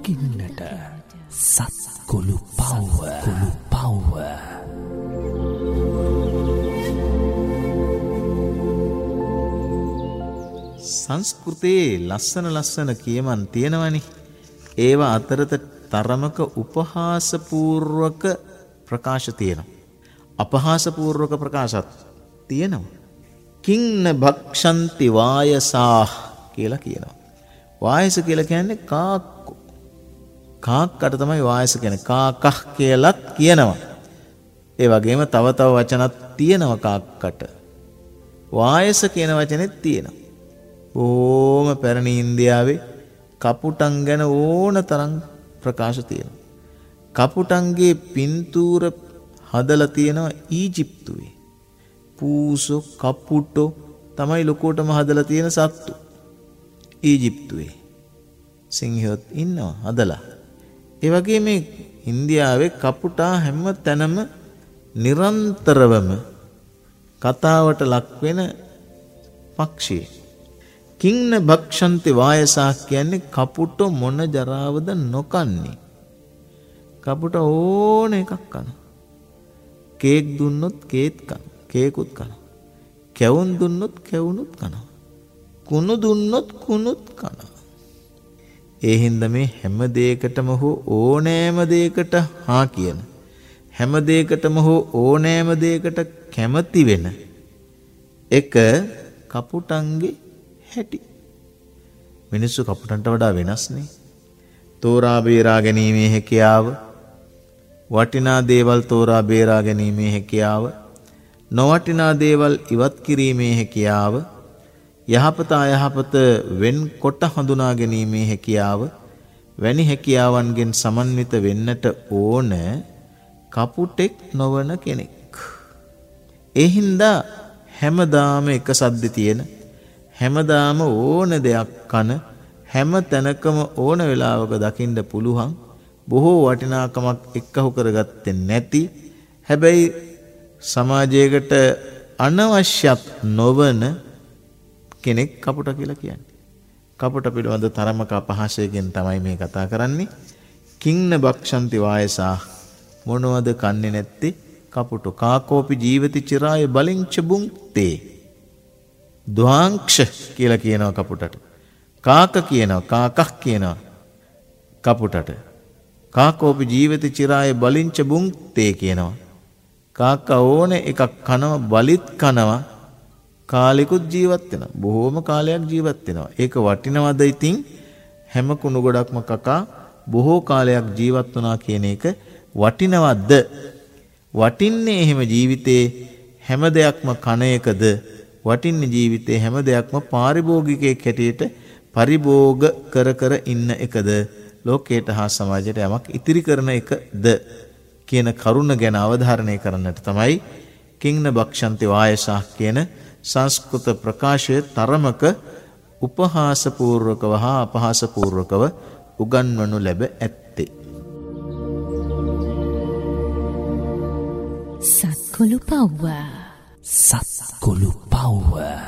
දකින්නට සත්කුළු පව්ව සංස්කෘතයේ ලස්සන කියමන් තියෙනවනේ. ඒවා අතරත තරමක උපහාසපූර්වක ප්‍රකාශ තියෙනවා. අපහාසපූර්වක ප්‍රකාශත් තියෙනවා. කින්න භක්ෂන්ති වායසා කියලා කියනවා. වායස කියලා කියන්නේ කාක්කෝ. කාක්කට තමයි වායස කියන්නේ. කාකහ කියලාත් කියනවා. ඒ වගේම තව වචනත් තියෙනවා කාක්කට. වායස කියන වචනේත් තියෙනවා. ඕම පැරණි ඉන්දියාවේ කපුටන් ගැන ඕන තරම් ප්‍රකාශ තියෙනවා. කපුටන්ගේ පින්තූර හදලා තියෙනවා ඊජිප්තුවේ. පූසෝ කපුටෝ තමයි ලොකෝටම හදලා තියෙන සත්තු. ඊජිප්තුවේ සිංහයොත් ඉන්නවා හදලා. ඒ වගේ මේ ඉන්දියාවේ කපුටා හැම තැනම නිරන්තරවම කතාවට ලක් වෙන පක්ෂියෙක්. කින්න භක්ෂන්ති වායසා කියන්නේ කපුට මොන ජරාවද නොකන්නේ. කපුට ඕන එකක් කනවා. කේක් දුන්නොත් කේකුත් කනවා. කැවුම් දුන්නොත් කැවුනුත් කනවා. කුණු දුන්නොත් කුණුත් කනවා. ඒ හින්දා මේ හැම දෙයකටම හෝ ඕනෑම දෙයකට හා කියන හැම දෙයකටම හෝ ඕනෑම දෙයකට කැමති වෙන එක කපුටන්ගේ හැටි. මිනිස්සු කපුටන්ට වඩා වෙනස්නේ. තෝරා බේරා ගැනීමේ හැකියාව, වටිනා දේවල් තෝරා බේරා ගැනීමේ හැකියාව, නොවටිනා දේවල් ඉවත් කිරීමේ හැකියාව, යහපත අයහපත වෙන්කොට හඳුනා ගැනීමේ හැකියාව වැනි හැකියාවන්ගෙන් සමන්විත වෙන්නට ඕන කපුටෙක් නොවන කෙනෙක්. ඒ හින්දා හැමදාම එක සද්ද තියෙන, හැමදාම ඕන දෙයක් කන, හැම තැනකම ඕන වෙලාවක දකින්න පුළුවන්, බොහෝ වටිනාකමක් එක්කහු කරගත්තේ නැති, හැබැයි සමාජයකට අනවශ්‍යත් නොවන කෙනෙක් කපුට කියලා කියන්නේ. කපුට පිළිබඳ තරමක අපහාසයෙන් තමයි මේ කතා කරන්නේ. කින්න භක්ෂන්ති වායසා මොනවද කන්නේ නැත්තේ කපුට. කාකෝපි ජීවිති චිරාය බලින්ච බුංක්තේ. ද්වාංක්ෂ කියලා කියනවා කපුටට. කාක කියනවා, කාකක් කියනවා කපුටට. කාකෝපි ජීවිති චිරාය බලින්ච බුංක්තේ කියනවා. කාක්කා ඕන එකක් කනවා, බලිත් කනවා, කාලෙකුත් ජීවත් වෙනවා. බොහෝම කාලයක් ජීවත් වෙනවා. ඒක වටිනවද ඉතින්? හැම කුණු ගොඩක්ම කකා බොහෝ කාලයක් ජීවත් වුණා කියන එක වටිනවද? වටින්නේ එහෙම ජීවිතේ හැම දෙයක්ම කන එකද? වටින්නේ ජීවිතේ හැම දෙයක්ම පාරිභෝගිකයෙක් හැටියට පරිභෝග කර ඉන්න එකද? ලෝකයට හා සමාජයට යමක් ඉතිරි කරන එකද කියන කරුණ ගැන අවධාරණය කරන්නට තමයි කින්න භක්ෂන්ති වායසා කියන සංස්කෘත ප්‍රකාශය තරමක උපහාසපූර්වකව හා අපහාසපූර්වකව උගන්වනු ලැබ ඇත්තේ. සත්කුළු පව්ව